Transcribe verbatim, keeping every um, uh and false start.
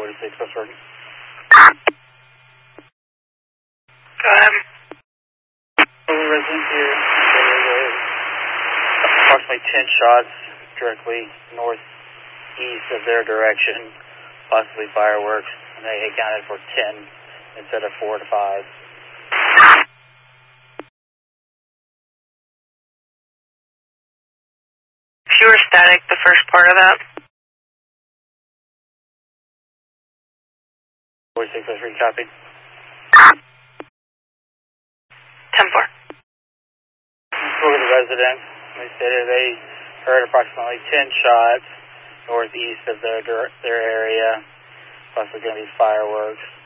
forty-six, that's right. Go ahead. Over resident here. Approximately ten shots directly northeast of their direction, possibly fireworks, and they accounted for ten instead of four to five. If you were static, the first part of that. forty-six, that's right, copy. ten four. Over the residents, they stated they heard approximately ten shots northeast of their, their area, possibly going to be fireworks.